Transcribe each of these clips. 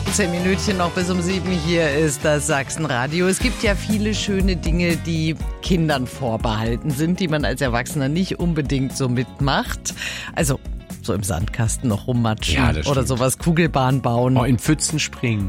10 Minütchen noch bis um 7. Hier ist das Sachsenradio. Es gibt ja viele schöne Dinge, die Kindern vorbehalten sind, die man als Erwachsener nicht unbedingt so mitmacht. Also so im Sandkasten noch rummatschen, ja, oder sowas, Kugelbahn bauen. Oh, in Pfützen springen.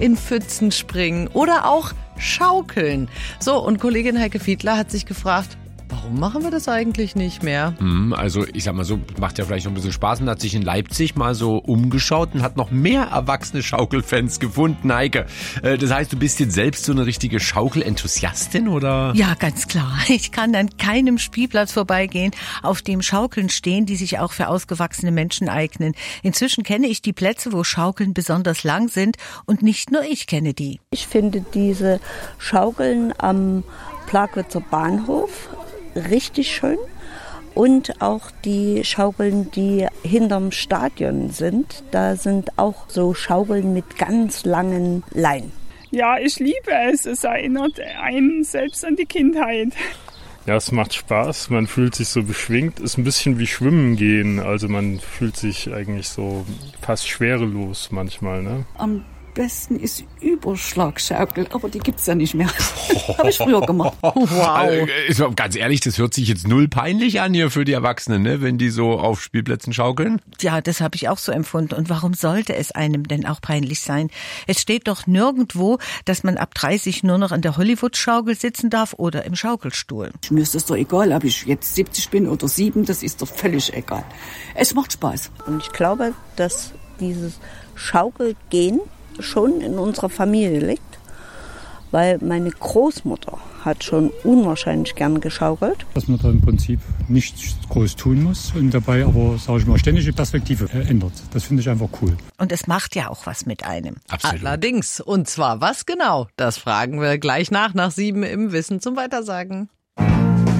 Oder auch schaukeln. So, und Kollegin Heike Fiedler hat sich gefragt, warum machen wir das eigentlich nicht mehr? Also ich sag mal so, macht ja vielleicht noch ein bisschen Spaß und hat sich in Leipzig mal so umgeschaut und hat noch mehr erwachsene Schaukelfans gefunden, Heike. Das heißt, du bist jetzt selbst so eine richtige Schaukelenthusiastin, oder? Ja, ganz klar. Ich kann an keinem Spielplatz vorbeigehen, auf dem Schaukeln stehen, die sich auch für ausgewachsene Menschen eignen. Inzwischen kenne ich die Plätze, wo Schaukeln besonders lang sind und nicht nur ich kenne die. Ich finde diese Schaukeln am Plagwitzer Bahnhof richtig schön und auch die Schaukeln, die hinterm Stadion sind. Da sind auch so Schaukeln mit ganz langen Leinen. Ja, ich liebe es. Es erinnert einen selbst an die Kindheit. Ja, es macht Spaß. Man fühlt sich so beschwingt. Ist ein bisschen wie Schwimmen gehen. Also man fühlt sich eigentlich so fast schwerelos manchmal, ne? Am besten ist Überschlagschaukel, aber die gibt's ja nicht mehr. Habe ich früher gemacht. Wow. Also, ganz ehrlich, das hört sich jetzt null peinlich an hier für die Erwachsenen, ne, wenn die so auf Spielplätzen schaukeln. Ja, das habe ich auch so empfunden. Und warum sollte es einem denn auch peinlich sein? Es steht doch nirgendwo, dass man ab 30 nur noch an der Hollywood-Schaukel sitzen darf oder im Schaukelstuhl. Mir ist das doch egal, ob ich jetzt 70 bin oder 7, das ist doch völlig egal. Es macht Spaß. Und ich glaube, dass dieses Schaukelgehen schon in unserer Familie liegt, weil meine Großmutter hat schon unwahrscheinlich gern geschaukelt. Dass man da im Prinzip nichts groß tun muss und dabei aber, sage ich mal, ständig die Perspektive ändert. Das finde ich einfach cool. Und es macht ja auch was mit einem. Absolut. Allerdings. Und zwar was genau? Das fragen wir gleich nach 7 im Wissen zum Weitersagen.